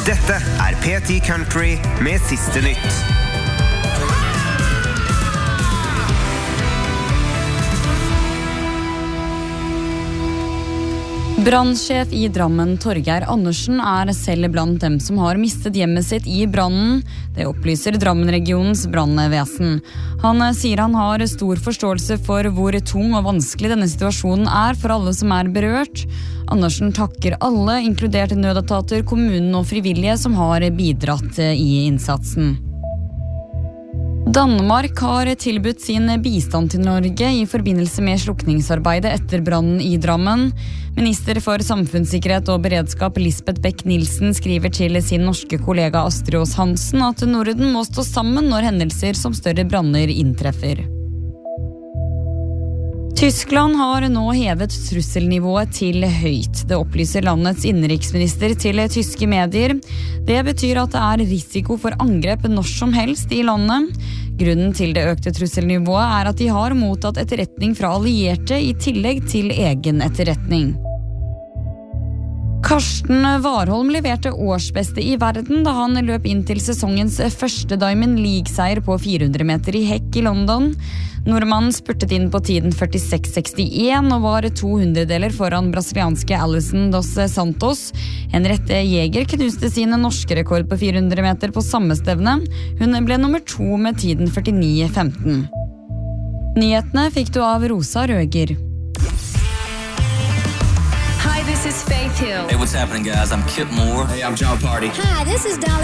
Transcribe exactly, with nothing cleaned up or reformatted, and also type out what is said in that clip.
Dette er P ti Country med siste nytt. Brannsjef i Drammen, Torgeir Andersen, er selv blant dem som har mistet hjemmet sitt i brannen. Det opplyser Drammen-regionens brannvesen. Han sier han har stor forståelse for hvor tung og vanskelig denne situasjonen er for alle som er berørt. Andersen takker alle, inkludert nødetater, kommunen og frivillige, som har bidratt i innsatsen. Danmark har tilbudt sin bistand til Norge i forbindelse med slukningsarbeidet etter brannen i Drammen. Minister for samfunnssikkerhet og beredskap Lisbeth Beck-Nielsen skriver til sin norske kollega Astrid Aas Hansen at Norden må stå sammen når hendelser som større branner inntreffer. Tyskland har nå hevet trusselnivået til høyt. Det opplyser landets innenriksminister til tyske medier. Det betyr at det er risiko for angrep når som helst i landet. Grunnen til det økte trusselnivået er at de har mottatt etterretning fra allierte i tillegg til egen etterretning. Karsten Warholm leverte årsbeste i verden da han løp inn til sesongens første Diamond League-seier på fire hundre meter i hekk i London. Nordmannen spurtet inn på tiden førtiseks sekstien og var to hundredeler foran brasilianske Alison dos Santos. Henriette Jäger knuste sin norske rekord på fire hundre meter på samme stevne. Hun ble nummer to med tiden førtini femten. Nyhetene fikk du av Rosa Røger. Hi, this is Faith Hill. Hey, what's happening, guys? I'm Kip Moore. Hey, I'm John Party. Hi, this is Dolly